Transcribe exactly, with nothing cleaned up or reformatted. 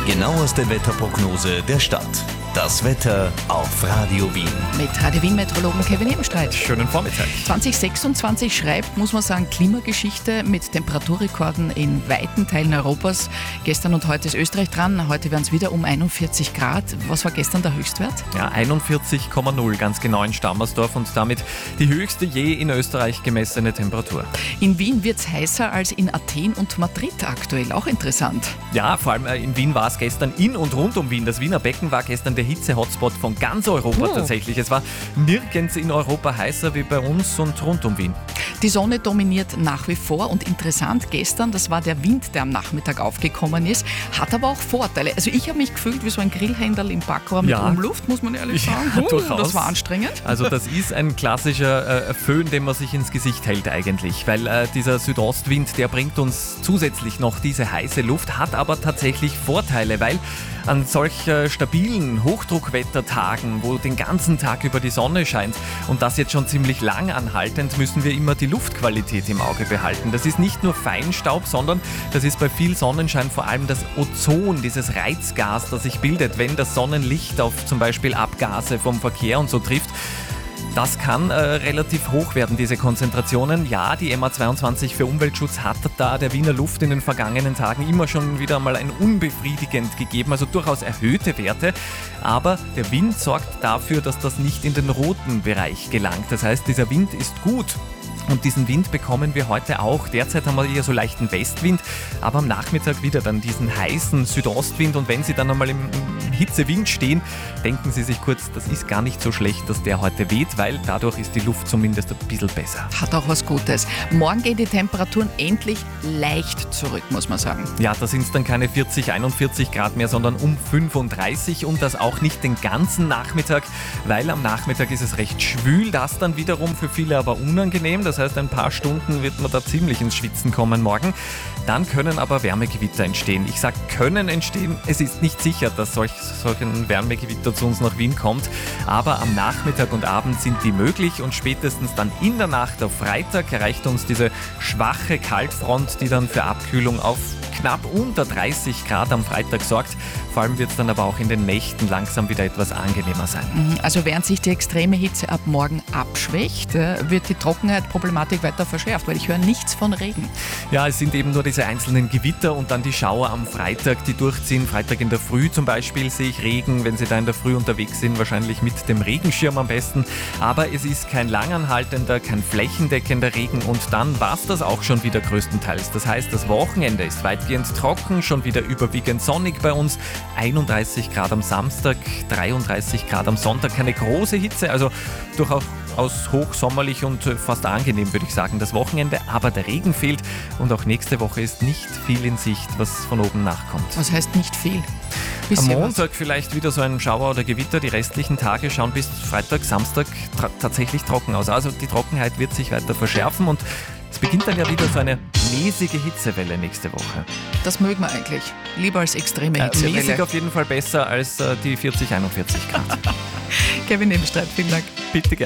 Die genaueste Wetterprognose der Stadt. Das Wetter auf Radio Wien. Mit Radio Wien-Meteorologen Kevin Ebenstreit. Schönen Vormittag. zwanzig sechsundzwanzig schreibt, muss man sagen, Klimageschichte mit Temperaturrekorden in weiten Teilen Europas. Gestern und heute ist Österreich dran. Heute werden es wieder um einundvierzig Grad. Was war gestern der Höchstwert? Ja, einundvierzig Komma null, ganz genau in Stammersdorf und damit die höchste je in Österreich gemessene Temperatur. In Wien wird es heißer als in Athen und Madrid aktuell. Auch interessant. Ja, vor allem in Wien war es gestern in und rund um Wien. Das Wiener Becken war gestern der Hitze-Hotspot von ganz Europa oh. tatsächlich. Es war nirgends in Europa heißer wie bei uns und rund um Wien. Die Sonne dominiert nach wie vor und interessant gestern, das war der Wind, der am Nachmittag aufgekommen ist, hat aber auch Vorteile. Also ich habe mich gefühlt wie so ein Grillhändel im Backrohr mit ja. Umluft, muss man ehrlich sagen. Ja, uh, durchaus. Das war anstrengend. Also das ist ein klassischer äh, Föhn, den man sich ins Gesicht hält eigentlich, weil äh, dieser Südostwind, der bringt uns zusätzlich noch diese heiße Luft, hat aber tatsächlich Vorteile, weil an solch äh, stabilen Hochdruckwettertagen, wo den ganzen Tag über die Sonne scheint und das jetzt schon ziemlich lang anhaltend, müssen wir immer die Luftqualität im Auge behalten. Das ist nicht nur Feinstaub, sondern das ist bei viel Sonnenschein vor allem das Ozon, dieses Reizgas, das sich bildet, wenn das Sonnenlicht auf zum Beispiel Abgase vom Verkehr und so trifft. Das kann äh, relativ hoch werden, diese Konzentrationen. Ja, die M A zweiundzwanzig für Umweltschutz hat da der Wiener Luft in den vergangenen Tagen immer schon wieder mal ein unbefriedigend gegeben, also durchaus erhöhte Werte. Aber der Wind sorgt dafür, dass das nicht in den roten Bereich gelangt. Das heißt, dieser Wind ist gut. Und diesen Wind bekommen wir heute auch. Derzeit haben wir eher so leichten Westwind, aber am Nachmittag wieder dann diesen heißen Südostwind. Und wenn Sie dann einmal im Hitzewind stehen, denken Sie sich kurz, das ist gar nicht so schlecht, dass der heute weht, weil dadurch ist die Luft zumindest ein bisschen besser. Hat auch was Gutes. Morgen gehen die Temperaturen endlich leicht zurück, muss man sagen. Ja, da sind es dann keine vierzig, einundvierzig Grad mehr, sondern um fünfunddreißig und das auch nicht den ganzen Nachmittag, weil am Nachmittag ist es recht schwül, das dann wiederum für viele aber unangenehm. Das heißt, ein paar Stunden wird man da ziemlich ins Schwitzen kommen morgen. Dann können aber Wärmegewitter entstehen. Ich sage, können entstehen. Es ist nicht sicher, dass solch, solch ein Wärmegewitter zu uns nach Wien kommt. Aber am Nachmittag und Abend sind die möglich und spätestens dann in der Nacht auf Freitag erreicht uns diese schwache Kaltfront, die dann für Abkühlung auf knapp unter dreißig Grad am Freitag sorgt. Vor allem wird es dann aber auch in den Nächten langsam wieder etwas angenehmer sein. Also während sich die extreme Hitze ab morgen abschwächt, wird die Trockenheitsproblematik weiter verschärft, weil ich höre nichts von Regen. Ja, es sind eben nur diese einzelnen Gewitter und dann die Schauer am Freitag, die durchziehen. Freitag in der Früh zum Beispiel sehe ich Regen, wenn Sie da in der Früh unterwegs sind, wahrscheinlich mit dem Regenschirm am besten. Aber es ist kein langanhaltender, kein flächendeckender Regen und dann war es das auch schon wieder größtenteils. Das heißt, das Wochenende ist weitgehend trocken, schon wieder überwiegend sonnig bei uns. einunddreißig Grad am Samstag, dreiunddreißig Grad am Sonntag, keine große Hitze, also durchaus hochsommerlich und fast angenehm, würde ich sagen, das Wochenende. Aber der Regen fehlt und auch nächste Woche ist nicht viel in Sicht, was von oben nachkommt. Was heißt nicht viel? Am Montag was? Vielleicht wieder so ein Schauer oder Gewitter. Die restlichen Tage schauen bis Freitag, Samstag tra- tatsächlich trocken aus. Also die Trockenheit wird sich weiter verschärfen und es beginnt dann ja wieder so eine mäßige Hitzewelle nächste Woche. Das mögen wir eigentlich. Lieber als extreme Hitzewelle. Äh, mäßig auf jeden Fall besser als äh, die vierzig, einundvierzig Grad. Kevin Ebenstreit, vielen Dank. Bitte gerne.